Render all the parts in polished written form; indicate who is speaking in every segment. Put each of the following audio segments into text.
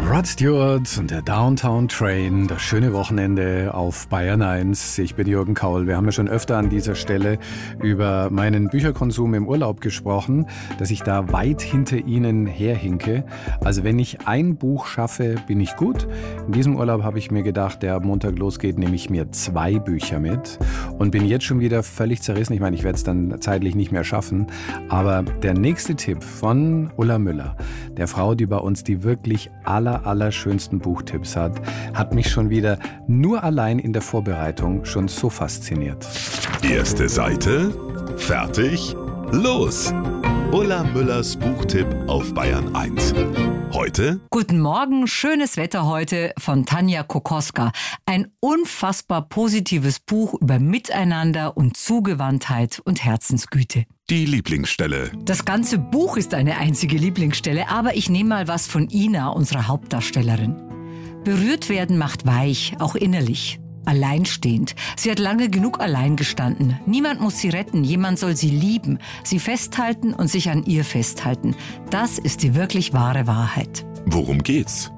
Speaker 1: Rod Stewart und der Downtown Train, das schöne Wochenende auf Bayern 1. Ich bin Jürgen Kaul. Wir haben ja schon öfter an dieser Stelle über meinen Bücherkonsum im Urlaub gesprochen, dass ich da weit hinter Ihnen herhinke. Also wenn ich ein Buch schaffe, bin ich gut. In diesem Urlaub habe ich mir gedacht, der am Montag losgeht, nehme ich mir 2 Bücher mit und bin jetzt schon wieder völlig zerrissen. Ich meine, ich werde es dann zeitlich nicht mehr schaffen. Aber der nächste Tipp von Ulla Müller, der Frau, die bei uns die wirklich allerschönsten Buchtipps hat mich schon wieder nur allein in der Vorbereitung schon so fasziniert.
Speaker 2: Erste Seite, fertig, los! Ulla Müllers Buchtipp auf Bayern 1. Heute?
Speaker 3: Guten Morgen, schönes Wetter heute von Tanja Kokoska. Ein unfassbar positives Buch über Miteinander und Zugewandtheit und Herzensgüte.
Speaker 2: Die Lieblingsstelle.
Speaker 3: Das ganze Buch ist eine einzige Lieblingsstelle, aber ich nehme mal was von Ina, unserer Hauptdarstellerin. Berührt werden macht weich, auch innerlich. Alleinstehend. Sie hat lange genug allein gestanden. Niemand muss sie retten, jemand soll sie lieben, sie festhalten und sich an ihr festhalten. Das ist die wirklich wahre Wahrheit.
Speaker 2: Worum geht's?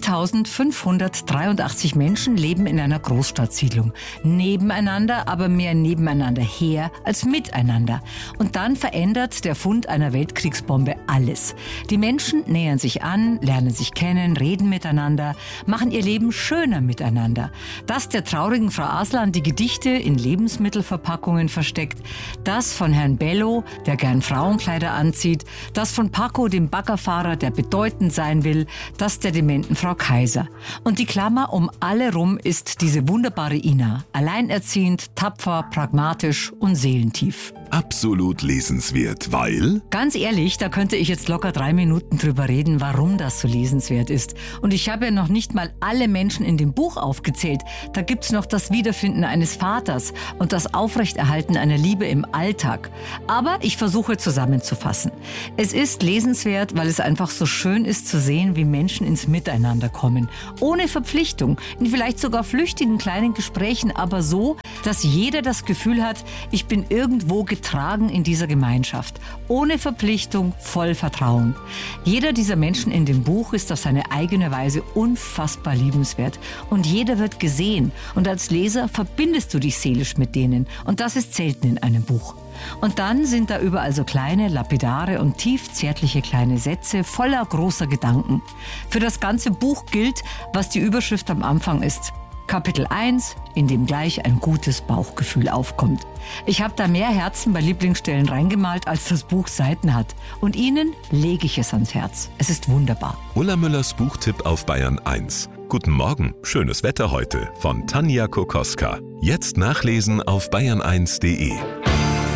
Speaker 3: 1583 Menschen leben in einer Großstadtsiedlung. Nebeneinander, aber mehr nebeneinander her als miteinander. Und dann verändert der Fund einer Weltkriegsbombe alles. Die Menschen nähern sich an, lernen sich kennen, reden miteinander, machen ihr Leben schöner miteinander. Das der traurigen Frau Aslan die Gedichte in Lebensmittelverpackungen versteckt. Das von Herrn Bello, der gern Frauenkleider anzieht. Das von Paco, dem Baggerfahrer, der bedeutend sein will. Das der dementen Frau Kaiser. Und die Klammer um alle rum ist diese wunderbare Ina. Alleinerziehend, tapfer, pragmatisch und seelentief.
Speaker 2: Absolut lesenswert, weil?
Speaker 3: Ganz ehrlich, da könnte ich jetzt locker 3 Minuten drüber reden, warum das so lesenswert ist. Und ich habe ja noch nicht mal alle Menschen in dem Buch aufgezählt. Da gibt's noch das Wiederfinden eines Vaters und das Aufrechterhalten einer Liebe im Alltag. Aber ich versuche zusammenzufassen. Es ist lesenswert, weil es einfach so schön ist zu sehen, wie Menschen ins Miteinander kommen. Ohne Verpflichtung, in vielleicht sogar flüchtigen kleinen Gesprächen, aber so, dass jeder das Gefühl hat, ich bin irgendwo getragen in dieser Gemeinschaft. Ohne Verpflichtung, voll Vertrauen. Jeder dieser Menschen in dem Buch ist auf seine eigene Weise unfassbar liebenswert. Und jeder wird gesehen. Und als Leser verbindest du dich seelisch mit denen. Und das ist selten in einem Buch. Und dann sind da überall so kleine, lapidare und tief zärtliche kleine Sätze voller großer Gedanken. Für das ganze Buch gilt, was die Überschrift am Anfang ist. Kapitel 1, in dem gleich ein gutes Bauchgefühl aufkommt. Ich habe da mehr Herzen bei Lieblingsstellen reingemalt, als das Buch Seiten hat. Und Ihnen lege ich es ans Herz. Es ist wunderbar.
Speaker 2: Ulla Müllers Buchtipp auf Bayern 1. Guten Morgen, schönes Wetter heute von Tanja Kokoska. Jetzt nachlesen auf bayern1.de.